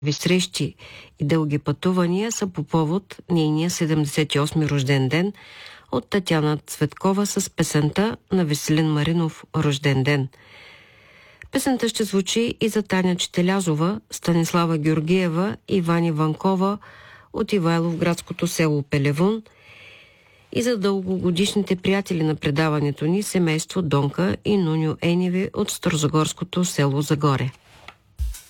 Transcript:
срещи и дълги пътувания са по повод нейния 78-ми рожден ден от Татяна Цветкова с песента на Веселин Маринов «Рожден ден». Песента ще звучи и за Таня Четелязова, Станислава Георгиева и Вани Ванкова от Ивайловградското село Пелевун и за дългогодишните приятели на предаването ни семейство Донка и Нуньо Еневи от Старозагорското село Загоре.